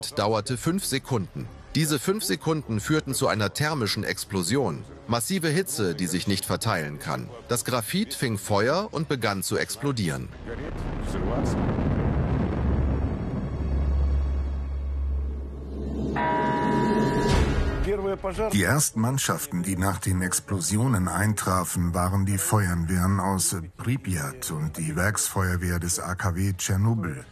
dauerte 5 Sekunden. Diese 5 Sekunden führten zu einer thermischen Explosion. Massive Hitze, die sich nicht verteilen kann. Das Graphit fing Feuer und begann zu explodieren. Die ersten Mannschaften, die nach den Explosionen eintrafen, waren die Feuerwehren aus Pripyat und die Werksfeuerwehr des AKW Tschernobyl.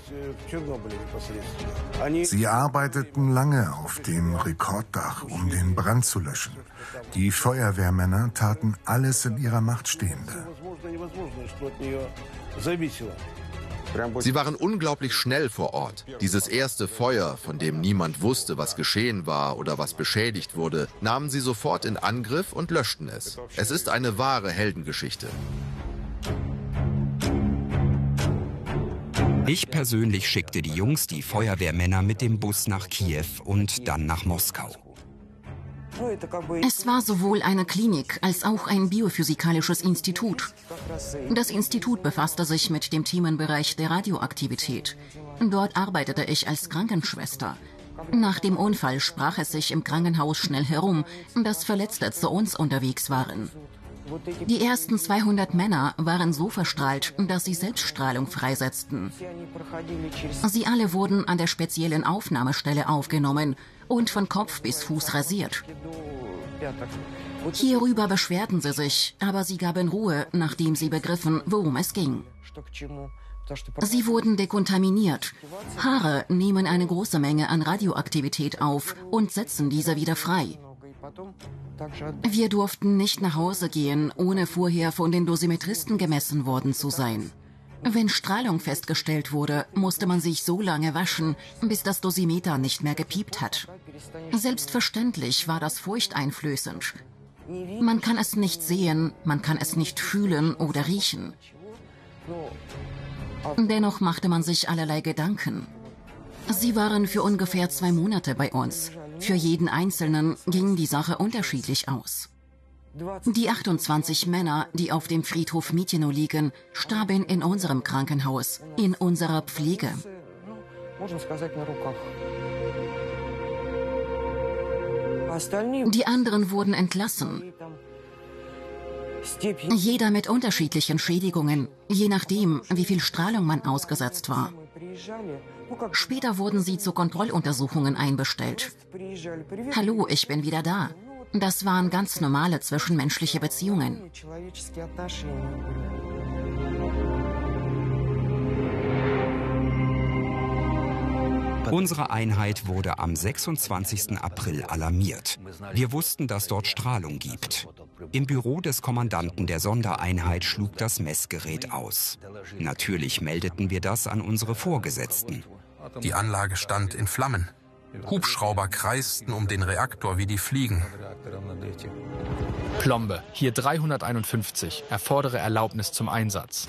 Sie arbeiteten lange auf dem Rekorddach, um den Brand zu löschen. Die Feuerwehrmänner taten alles in ihrer Macht Stehende. Sie waren unglaublich schnell vor Ort. Dieses erste Feuer, von dem niemand wusste, was geschehen war oder was beschädigt wurde, nahmen sie sofort in Angriff und löschten es. Es ist eine wahre Heldengeschichte. Ich persönlich schickte die Jungs, die Feuerwehrmänner, mit dem Bus nach Kiew und dann nach Moskau. Es war sowohl eine Klinik als auch ein biophysikalisches Institut. Das Institut befasste sich mit dem Themenbereich der Radioaktivität. Dort arbeitete ich als Krankenschwester. Nach dem Unfall sprach es sich im Krankenhaus schnell herum, dass Verletzte zu uns unterwegs waren. Die ersten 200 Männer waren so verstrahlt, dass sie Selbststrahlung freisetzten. Sie alle wurden an der speziellen Aufnahmestelle aufgenommen und von Kopf bis Fuß rasiert. Hierüber beschwerten sie sich, aber sie gaben Ruhe, nachdem sie begriffen, worum es ging. Sie wurden dekontaminiert. Haare nehmen eine große Menge an Radioaktivität auf und setzen diese wieder frei. Wir durften nicht nach Hause gehen, ohne vorher von den Dosimetristen gemessen worden zu sein. Wenn Strahlung festgestellt wurde, musste man sich so lange waschen, bis das Dosimeter nicht mehr gepiept hat. Selbstverständlich war das furchteinflößend. Man kann es nicht sehen, man kann es nicht fühlen oder riechen. Dennoch machte man sich allerlei Gedanken. Sie waren für ungefähr 2 Monate bei uns. Für jeden Einzelnen ging die Sache unterschiedlich aus. Die 28 Männer, die auf dem Friedhof Mityno liegen, starben in unserem Krankenhaus, in unserer Pflege. Die anderen wurden entlassen. Jeder mit unterschiedlichen Schädigungen, je nachdem, wie viel Strahlung man ausgesetzt war. Später wurden sie zu Kontrolluntersuchungen einbestellt. Hallo, ich bin wieder da. Das waren ganz normale zwischenmenschliche Beziehungen. Unsere Einheit wurde am 26. April alarmiert. Wir wussten, dass dort Strahlung gibt. Im Büro des Kommandanten der Sondereinheit schlug das Messgerät aus. Natürlich meldeten wir das an unsere Vorgesetzten. Die Anlage stand in Flammen. Hubschrauber kreisten um den Reaktor wie die Fliegen. Plombe, hier 351, erfordere Erlaubnis zum Einsatz.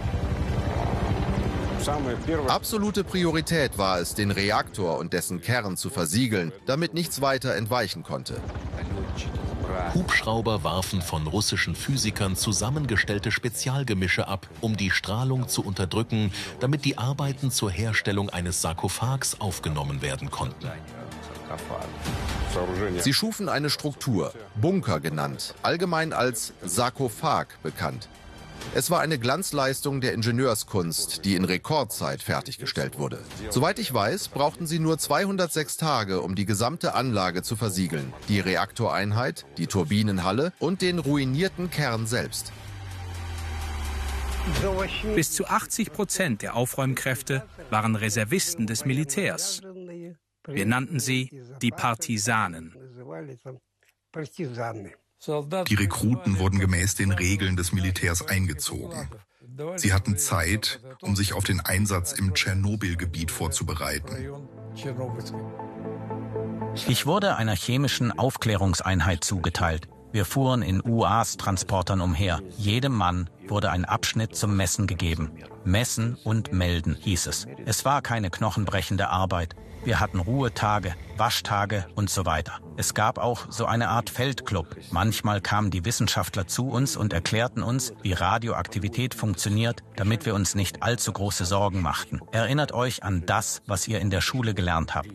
Absolute Priorität war es, den Reaktor und dessen Kern zu versiegeln, damit nichts weiter entweichen konnte. Hubschrauber warfen von russischen Physikern zusammengestellte Spezialgemische ab, um die Strahlung zu unterdrücken, damit die Arbeiten zur Herstellung eines Sarkophags aufgenommen werden konnten. Sie schufen eine Struktur, Bunker genannt, allgemein als Sarkophag bekannt. Es war eine Glanzleistung der Ingenieurskunst, die in Rekordzeit fertiggestellt wurde. Soweit ich weiß, brauchten sie nur 206 Tage, um die gesamte Anlage zu versiegeln. Die Reaktoreinheit, die Turbinenhalle und den ruinierten Kern selbst. Bis zu 80% der Aufräumkräfte waren Reservisten des Militärs. Wir nannten sie die Partisanen. Die Rekruten wurden gemäß den Regeln des Militärs eingezogen. Sie hatten Zeit, um sich auf den Einsatz im Tschernobyl-Gebiet vorzubereiten. Ich wurde einer chemischen Aufklärungseinheit zugeteilt. Wir fuhren in UAS-Transportern umher. Jedem Mann wurde ein Abschnitt zum Messen gegeben. Messen und melden hieß es. Es war keine knochenbrechende Arbeit. Wir hatten Ruhetage, Waschtage und so weiter. Es gab auch so eine Art Feldclub. Manchmal kamen die Wissenschaftler zu uns und erklärten uns, wie Radioaktivität funktioniert, damit wir uns nicht allzu große Sorgen machten. Erinnert euch an das, was ihr in der Schule gelernt habt.